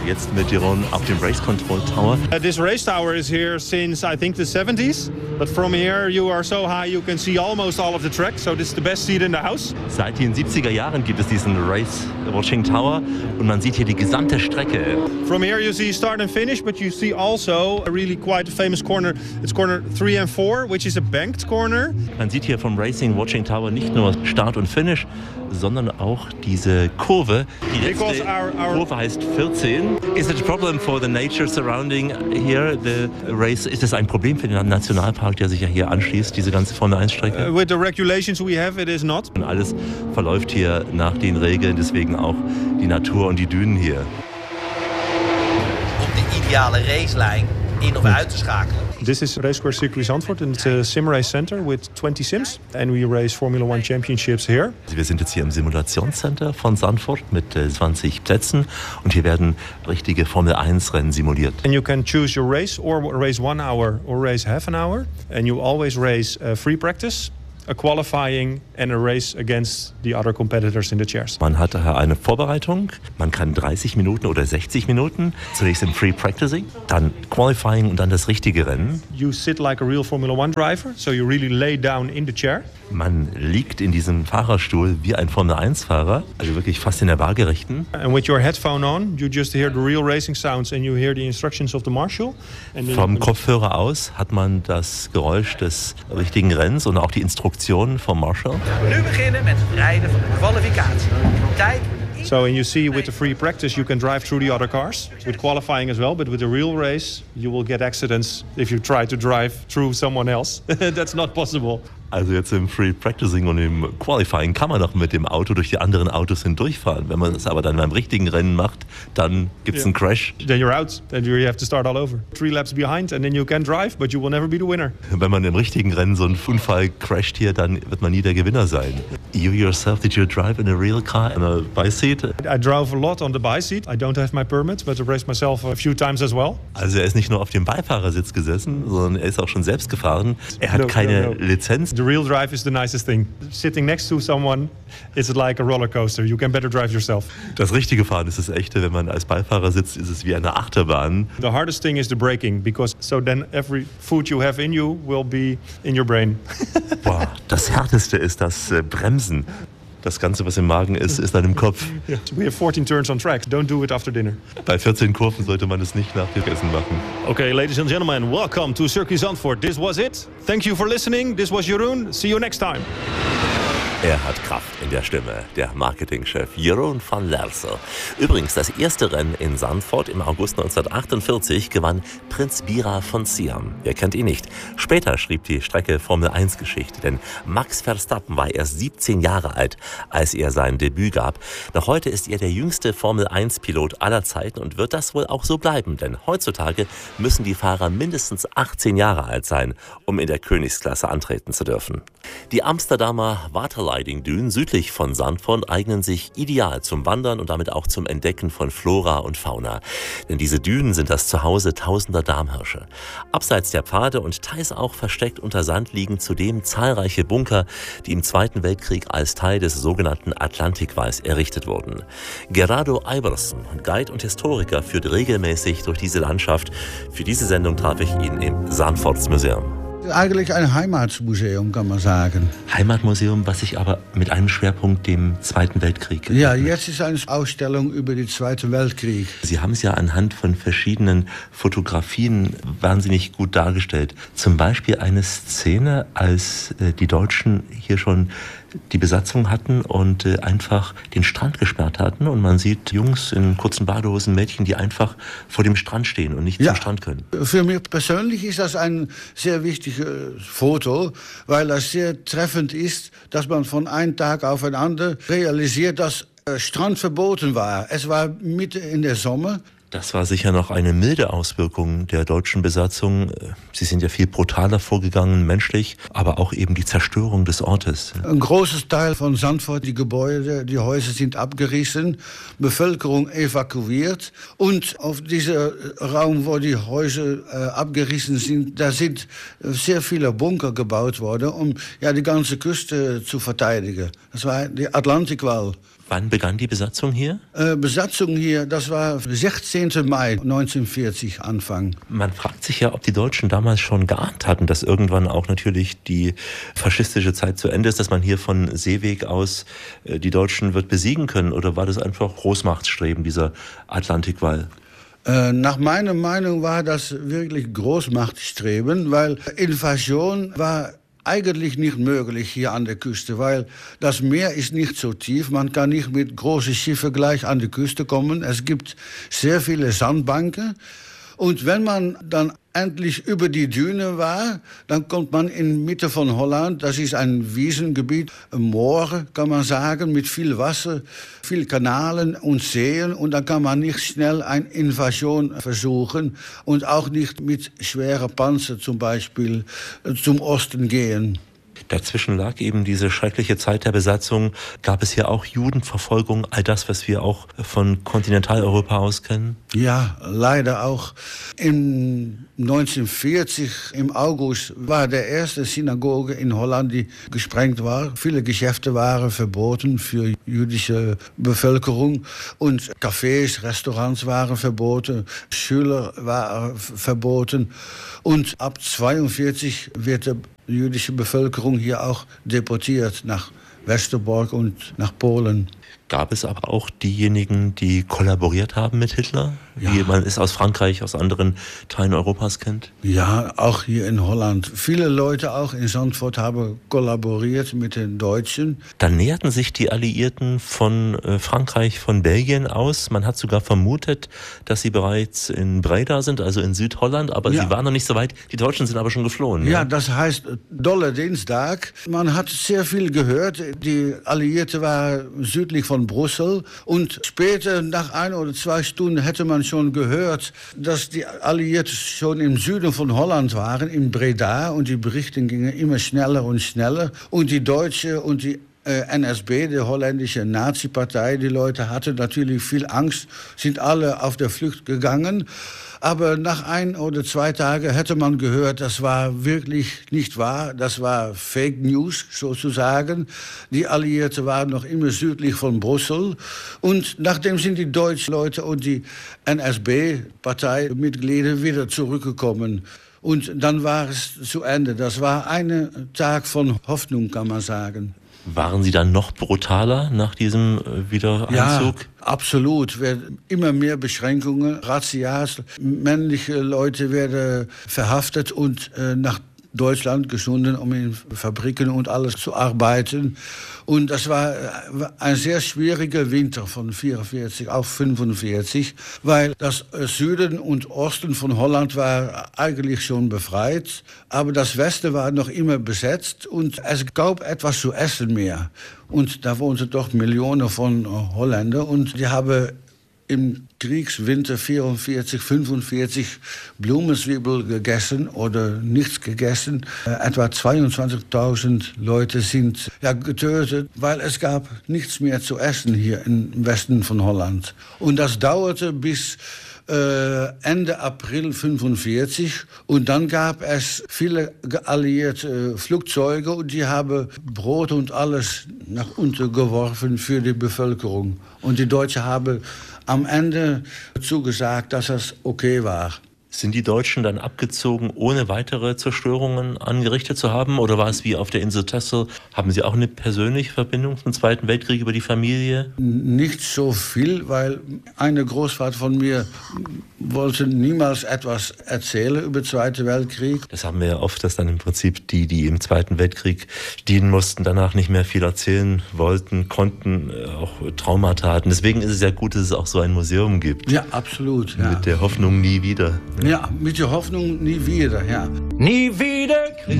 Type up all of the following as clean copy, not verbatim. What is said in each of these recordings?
Jetzt mit Jeroen auf dem Race Control Tower. This race tower is here since I think the 70s. But from here you are so high you can see almost all of the track. So this is the best seat in the house. Seit den 70er Jahren gibt es diesen Race Watching Tower und man sieht hier die gesamte Strecke. From here you see start and finish, but you see also a really quite famous corner. It's corner 3 and 4, which is a banked corner. Man sieht hier vom Racing Watching Tower nicht nur Start und Finish, sondern auch diese Kurve. Die letzte Kurve heißt 14. Is it a problem for the nature surrounding here the race? Ist es ein Problem für den Nationalpark, der sich ja hier anschließt, diese ganze Formel-1-Strecke? With the regulations we have, it is not. Und alles verläuft hier nach den Regeln, deswegen auch die Natur und die Dünen hier. Om de ideale racelijn in of uit te schakelen. This is Racecourse Circuit Zandvoort and it's a sim race center with 20 sims and we race Formula One Championships here. Wir sind jetzt hier im Simulationscenter von Zandvoort mit 20 Plätzen und hier werden richtige Formel 1 Rennen simuliert. And you can choose your race or race 1 hour or race half an hour and you always race free practice, a qualifying and a race against the other competitors in the chairs. Man hat daher eine Vorbereitung, man kann 30 Minuten oder 60 Minuten, zunächst im Free Practicing, dann Qualifying und dann das richtige Rennen. You sit like a real Formula One driver, so you really lay down in the chair. Man liegt in diesem Fahrerstuhl wie ein Formel-1-Fahrer, also wirklich fast in der waagerechten. And with your headphone on, you just hear the real racing sounds and you hear the instructions of the marshal. Vom Kopfhörer aus hat man das Geräusch des richtigen Rennens und auch die Instruktionen vom Marshal. Nu beginnen met het rijden van de kwalificatie. Tijd. So, and you see with the free practice you can drive through the other cars, with qualifying as well, but with the real race you will get accidents if you try to drive through someone else. That's not possible. Also jetzt im Free Practicing und im Qualifying kann man noch mit dem Auto durch die anderen Autos hindurchfahren. Wenn man das aber dann beim richtigen Rennen macht, dann gibt's einen Crash. Then you're out, then you have to start all over. 3 laps behind and then you can drive, but you will never be the winner. Wenn man im richtigen Rennen so einen Unfall crasht hier, dann wird man nie der Gewinner sein. You yourself, did you drive in a real car, in a bike seat? I drove a lot on the bike seat. I don't have my permit, but I raced myself a few times as well. Also er ist nicht nur auf dem Beifahrersitz gesessen, sondern er ist auch schon selbst gefahren. Er hat keine Lizenz. The real drive is the nicest thing. Sitting next to someone is like a roller coaster. You can better drive yourself. Das richtige Fahren ist das echte. Wenn man als Beifahrer sitzt, ist es wie eine Achterbahn. The hardest thing is the braking, because so then every food you have in you will be in your brain. Boah, das Härteste ist das Bremsen. Das Ganze, was im Magen ist, ist dann im Kopf. Yeah. We have 14 turns on track. Don't do it after dinner. Bei 14 Kurven sollte man es nicht nach dem Essen machen. Okay, ladies and gentlemen, welcome to Circuit Zandvoort. This was it. Thank you for listening. This was Jeroen. See you next time. Er hat Kraft in der Stimme, der Marketingchef Jeroen van Lersel. Übrigens, das erste Rennen in Zandvoort im August 1948 gewann Prinz Bira von Siam. Wer kennt ihn nicht? Später schrieb die Strecke Formel-1-Geschichte, denn Max Verstappen war erst 17 Jahre alt, als er sein Debüt gab. Noch heute ist er der jüngste Formel-1-Pilot aller Zeiten und wird das wohl auch so bleiben, denn heutzutage müssen die Fahrer mindestens 18 Jahre alt sein, um in der Königsklasse antreten zu dürfen. Die Amsterdamer Waterleiding-Dünen südlich von Zandvoort eignen sich ideal zum Wandern und damit auch zum Entdecken von Flora und Fauna. Denn diese Dünen sind das Zuhause tausender Damhirsche. Abseits der Pfade und teils auch versteckt unter Sand liegen zudem zahlreiche Bunker, die im Zweiten Weltkrieg als Teil des sogenannten Atlantikwalls errichtet wurden. Gerardo Iverson, Guide und Historiker, führt regelmäßig durch diese Landschaft. Für diese Sendung traf ich ihn im Zandvoortsmuseum. Eigentlich ein Heimatmuseum, kann man sagen. Heimatmuseum, was sich aber mit einem Schwerpunkt dem Zweiten Weltkrieg... Ja, jetzt ist eine Ausstellung über den Zweiten Weltkrieg. Sie haben es ja anhand von verschiedenen Fotografien wahnsinnig gut dargestellt. Zum Beispiel eine Szene, als die Deutschen hier schon die Besatzung hatten und einfach den Strand gesperrt hatten. Und man sieht Jungs in kurzen Badehosen, Mädchen, die einfach vor dem Strand stehen und nicht zum Strand können. Für mich persönlich ist das ein sehr wichtiges Foto, weil das sehr treffend ist, dass man von einem Tag auf den anderen realisiert, dass Strand verboten war. Es war mitten in der Sommer. Das war sicher noch eine milde Auswirkung der deutschen Besatzung. Sie sind ja viel brutaler vorgegangen, menschlich, aber auch eben die Zerstörung des Ortes. Ein großes Teil von Zandvoort, die Gebäude, die Häuser sind abgerissen, Bevölkerung evakuiert. Und auf diesem Raum, wo die Häuser abgerissen sind, da sind sehr viele Bunker gebaut worden, um die ganze Küste zu verteidigen. Das war der Atlantikwall. Wann begann die Besatzung hier? Besatzung hier, das war 16. Mai 1940 Anfang. Man fragt sich ja, ob die Deutschen damals schon geahnt hatten, dass irgendwann auch natürlich die faschistische Zeit zu Ende ist, dass man hier von Seeweg aus die Deutschen wird besiegen können. Oder war das einfach Großmachtstreben, dieser Atlantikwall? Nach meiner Meinung war das wirklich Großmachtstreben, weil Invasion war eigentlich nicht möglich hier an der Küste, weil das Meer ist nicht so tief. Man kann nicht mit großen Schiffen gleich an die Küste kommen. Es gibt sehr viele Sandbanken. Und wenn man dann endlich über die Düne war, dann kommt man in Mitte von Holland. Das ist ein Wiesengebiet, ein Moor, kann man sagen, mit viel Wasser, viel Kanalen und Seen. Und dann kann man nicht schnell eine Invasion versuchen und auch nicht mit schweren Panzer zum Beispiel zum Osten gehen. Dazwischen lag eben diese schreckliche Zeit der Besatzung. Gab es hier auch Judenverfolgung, all das, was wir auch von Kontinentaleuropa aus kennen? Ja, leider auch. Im 1940, im August, war der erste Synagoge in Holland, die gesprengt war. Viele Geschäfte waren verboten für jüdische Bevölkerung. Und Cafés, Restaurants waren verboten, Schüler waren verboten. Und ab 1942 wird die jüdische Bevölkerung hier auch deportiert nach Westerbork und nach Polen. Gab es aber auch diejenigen, die kollaboriert haben mit Hitler? Ja. Wie man es aus Frankreich, aus anderen Teilen Europas kennt? Ja, auch hier in Holland. Viele Leute auch in Zandvoort haben kollaboriert mit den Deutschen. Dann näherten sich die Alliierten von Frankreich, von Belgien aus. Man hat sogar vermutet, dass sie bereits in Breda sind, also in Südholland. Aber sie waren noch nicht so weit. Die Deutschen sind aber schon geflohen. Ja, das heißt Dolle Dienstag. Man hat sehr viel gehört. Die Alliierten waren südlich von Brüssel. Und später, nach 1 oder 2 Stunden, hätte man schon gehört, dass die Alliierten schon im Süden von Holland waren, in Breda. Und die Berichte gingen immer schneller und schneller. Und die Deutsche und die NSB, die holländische Nazi-Partei, die Leute hatten natürlich viel Angst, sind alle auf der Flucht gegangen. Aber nach 1 oder 2 Tagen hätte man gehört, das war wirklich nicht wahr. Das war Fake News sozusagen. Die Alliierten waren noch immer südlich von Brüssel. Und nachdem sind die deutschen Leute und die NSB-Parteimitglieder wieder zurückgekommen. Und dann war es zu Ende. Das war ein Tag von Hoffnung, kann man sagen. Waren Sie dann noch brutaler nach diesem Wiedereinzug? Ja, absolut. Immer mehr Beschränkungen, Razzias. Männliche Leute werden verhaftet und nach Deutschland geschoben, um in Fabriken und alles zu arbeiten. Und das war ein sehr schwieriger Winter von 44 auf 45, weil das Süden und Osten von Holland war eigentlich schon befreit, aber das Westen war noch immer besetzt und es gab etwas zu essen mehr. Und da wohnten doch Millionen von Holländern und die haben im Kriegswinter 44, 45 Blumenzwiebel gegessen oder nichts gegessen. Etwa 22.000 Leute sind getötet, weil es gab nichts mehr zu essen hier im Westen von Holland. Und das dauerte bis Ende April 45 und dann gab es viele alliierte Flugzeuge und die haben Brot und alles nach unten geworfen für die Bevölkerung. Und die Deutschen haben am Ende zugesagt, dass das okay war. Sind die Deutschen dann abgezogen, ohne weitere Zerstörungen angerichtet zu haben? Oder war es wie auf der Insel Texel? Haben Sie auch eine persönliche Verbindung zum Zweiten Weltkrieg über die Familie? Nicht so viel, weil eine Großvater von mir wollte niemals etwas erzählen über den Zweiten Weltkrieg. Das haben wir ja oft, dass dann im Prinzip die im Zweiten Weltkrieg dienen mussten, danach nicht mehr viel erzählen wollten, konnten, auch Traumata hatten. Deswegen ist es ja gut, dass es auch so ein Museum gibt. Ja, absolut. Ja. Mit der Hoffnung nie wieder. Ja, mit der Hoffnung nie wieder, ja. Nie wieder Krieg.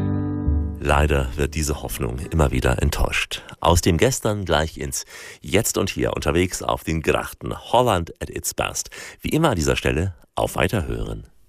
Leider wird diese Hoffnung immer wieder enttäuscht. Aus dem Gestern gleich ins Jetzt und Hier unterwegs auf den Grachten. Holland at its best. Wie immer an dieser Stelle auf Weiterhören.